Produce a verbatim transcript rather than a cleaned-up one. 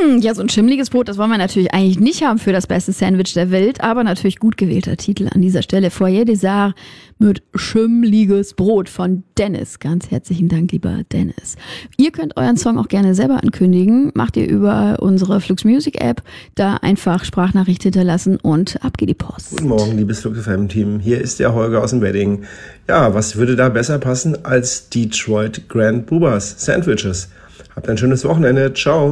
Ja, so ein schimmliges Brot, das wollen wir natürlich eigentlich nicht haben für das beste Sandwich der Welt, aber natürlich gut gewählter Titel an dieser Stelle. Foyer Dessert mit schimmliges Brot von Dennis. Ganz herzlichen Dank, lieber Dennis. Ihr könnt euren Song auch gerne selber ankündigen. Macht ihr über unsere Flux Music App. Da einfach Sprachnachricht hinterlassen und ab geht die Post. Guten Morgen, liebes Flux F M-Team. Hier ist der Holger aus dem Wedding. Ja, was würde da besser passen als Detroit Grand Boobers Sandwiches? Habt ein schönes Wochenende. Ciao.